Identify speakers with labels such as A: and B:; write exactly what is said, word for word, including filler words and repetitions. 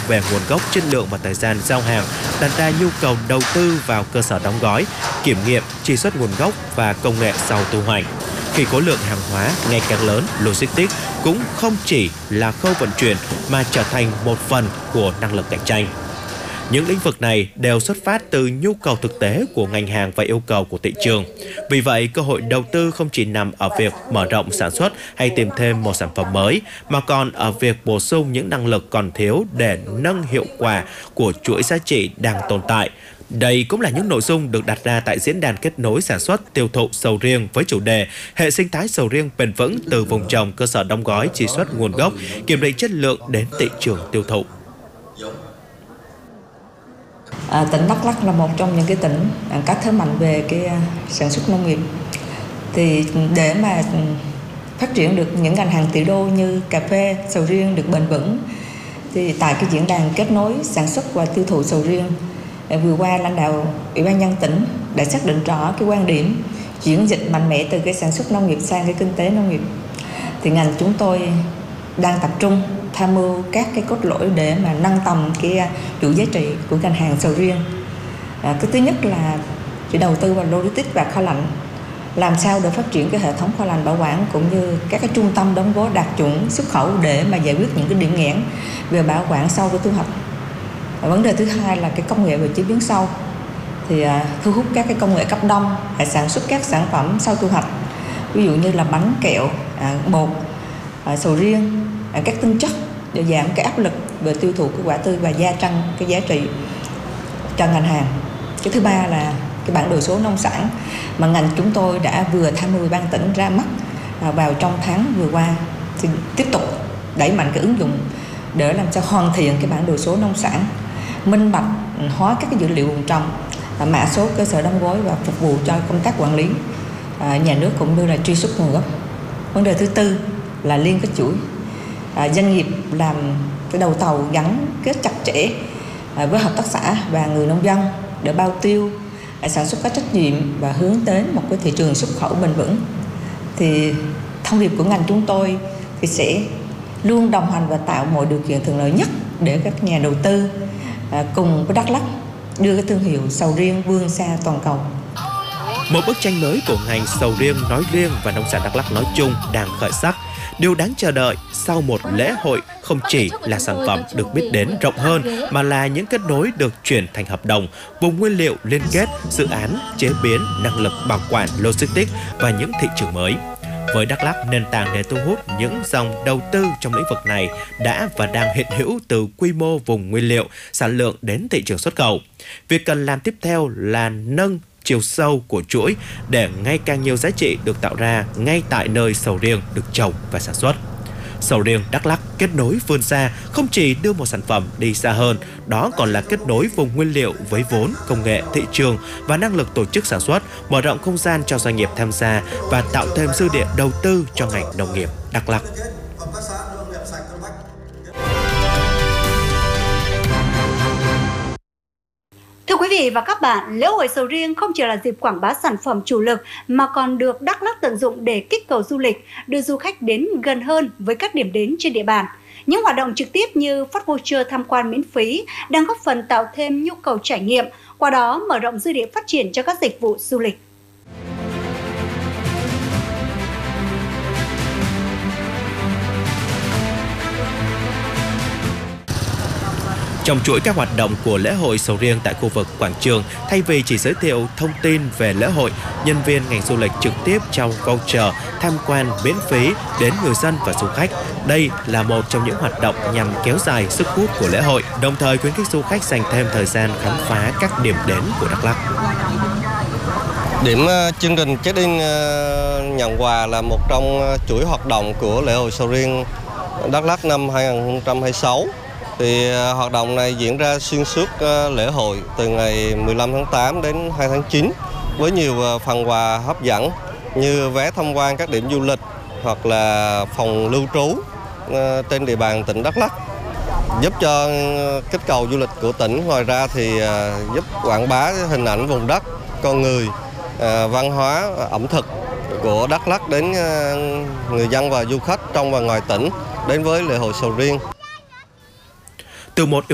A: về nguồn gốc, chất lượng và thời gian giao hàng, đặt ra nhu cầu đầu tư vào cơ sở đóng gói, kiểm nghiệm, truy xuất nguồn gốc và công nghệ sau thu hoạch. Khi khối lượng hàng hóa ngày càng lớn, logistics cũng không chỉ là khâu vận chuyển mà trở thành một phần của năng lực cạnh tranh. Những lĩnh vực này đều xuất phát từ nhu cầu thực tế của ngành hàng và yêu cầu của thị trường. Vì vậy, cơ hội đầu tư không chỉ nằm ở việc mở rộng sản xuất hay tìm thêm một sản phẩm mới, mà còn ở việc bổ sung những năng lực còn thiếu để nâng hiệu quả của chuỗi giá trị đang tồn tại. Đây cũng là những nội dung được đặt ra tại diễn đàn kết nối sản xuất tiêu thụ sầu riêng với chủ đề Hệ sinh thái sầu riêng bền vững từ vùng trồng, cơ sở đóng gói, truy xuất nguồn gốc, kiểm định chất lượng đến thị trường tiêu thụ.
B: À, tỉnh Đắk Lắk là một trong những cái tỉnh à, có thế mạnh về cái à, sản xuất nông nghiệp. Thì để mà phát triển được những ngành hàng tỷ đô như cà phê, sầu riêng được bền vững, thì tại cái diễn đàn kết nối sản xuất và tiêu thụ sầu riêng à, vừa qua, lãnh đạo Ủy ban nhân dân tỉnh đã xác định rõ cái quan điểm chuyển dịch mạnh mẽ từ cái sản xuất nông nghiệp sang cái kinh tế nông nghiệp. Thì ngành chúng tôi đang tập trung tham mưu các cái cốt lõi để mà nâng tầm cái chuỗi giá trị của ngành hàng sầu riêng. À, cái thứ nhất là chỉ đầu tư vào logistics và kho lạnh, làm sao để phát triển cái hệ thống kho lạnh bảo quản cũng như các cái trung tâm đóng gói đạt chuẩn xuất khẩu để mà giải quyết những cái điểm nghẽn về bảo quản sau cái thu hoạch. Và vấn đề thứ hai là cái công nghệ về chế biến sâu, thì à, thu hút các cái công nghệ cấp đông để sản xuất các sản phẩm sau thu hoạch, ví dụ như là bánh kẹo, à, bột, à, sầu riêng, à, các tinh chất để giảm cái áp lực về tiêu thụ cái quả tươi và gia tăng cái giá trị cho ngành hàng. Cái thứ ba là cái bản đồ số nông sản mà ngành chúng tôi đã vừa tham mưu ban tỉnh ra mắt à, vào trong tháng vừa qua, thì tiếp tục đẩy mạnh cái ứng dụng để làm sao hoàn thiện cái bản đồ số nông sản, minh bạch hóa các cái dữ liệu vùng trồng, à, mã số cơ sở đóng gói và phục vụ cho công tác quản lý à, nhà nước cũng như là truy xuất nguồn gốc. Vấn đề thứ tư là liên kết chuỗi. À, doanh nghiệp làm cái đầu tàu gắn kết chặt chẽ à, với hợp tác xã và người nông dân để bao tiêu, à, sản xuất có trách nhiệm và hướng đến một cái thị trường xuất khẩu bền vững. Thì thông điệp của ngành chúng tôi thì sẽ luôn đồng hành và tạo mọi điều kiện thuận lợi nhất để các nhà đầu tư à, cùng với Đắk Lắk đưa cái thương hiệu sầu riêng vươn xa toàn cầu.
A: Một bức tranh mới của ngành sầu riêng nói riêng và nông sản Đắk Lắk nói chung đang khởi sắc. Điều đáng chờ đợi sau một lễ hội không chỉ là sản phẩm được biết đến rộng hơn, mà là những kết nối được chuyển thành hợp đồng, vùng nguyên liệu liên kết, dự án, chế biến, năng lực bảo quản, logistics và những thị trường mới. Với Đắk Lắk, nền tảng để thu hút những dòng đầu tư trong lĩnh vực này đã và đang hiện hữu từ quy mô vùng nguyên liệu, sản lượng đến thị trường xuất khẩu. Việc cần làm tiếp theo là nâng chiều sâu của chuỗi để ngày càng nhiều giá trị được tạo ra ngay tại nơi sầu riêng được trồng và sản xuất. Sầu riêng Đắk Lắk kết nối vươn xa không chỉ đưa một sản phẩm đi xa hơn, đó còn là kết nối vùng nguyên liệu với vốn, công nghệ, thị trường và năng lực tổ chức sản xuất, mở rộng không gian cho doanh nghiệp tham gia và tạo thêm dư địa đầu tư cho ngành nông nghiệp Đắk Lắk.
C: Thưa quý vị và các bạn, lễ hội sầu riêng không chỉ là dịp quảng bá sản phẩm chủ lực mà còn được Đắk Lắk tận dụng để kích cầu du lịch, đưa du khách đến gần hơn với các điểm đến trên địa bàn. Những hoạt động trực tiếp như phát voucher tham quan miễn phí đang góp phần tạo thêm nhu cầu trải nghiệm, qua đó mở rộng dư địa phát triển cho các dịch vụ du lịch.
A: Trong chuỗi các hoạt động của lễ hội sầu riêng tại khu vực quảng trường, thay vì chỉ giới thiệu thông tin về lễ hội, nhân viên ngành du lịch trực tiếp trao voucher tham quan miễn phí đến người dân và du khách. Đây là một trong những hoạt động nhằm kéo dài sức hút của lễ hội, đồng thời khuyến khích du khách dành thêm thời gian khám phá các điểm đến của Đắk Lắk.
D: Điểm uh, chương trình check-in uh, nhận quà là một trong chuỗi hoạt động của lễ hội sầu riêng Đắk Lắk năm hai nghìn không trăm hai mươi sáu. Thì hoạt động này diễn ra xuyên suốt lễ hội từ ngày mười lăm tháng tám đến hai tháng chín với nhiều phần quà hấp dẫn như vé tham quan các điểm du lịch hoặc là phòng lưu trú trên địa bàn tỉnh Đắk Lắk, giúp cho kích cầu du lịch của tỉnh. Ngoài ra thì giúp quảng bá hình ảnh vùng đất, con người, văn hóa, ẩm thực của Đắk Lắk đến người dân và du khách trong và ngoài tỉnh đến với lễ hội sầu riêng.
A: Từ một